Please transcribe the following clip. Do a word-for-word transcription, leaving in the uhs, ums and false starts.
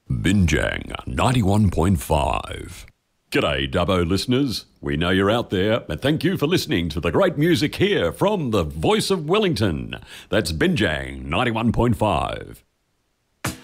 Binjang ninety-one point five. G'day, Dubbo listeners. We know you're out there, and thank you for listening to the great music here from the voice of Wellington. That's Binjang ninety-one point five.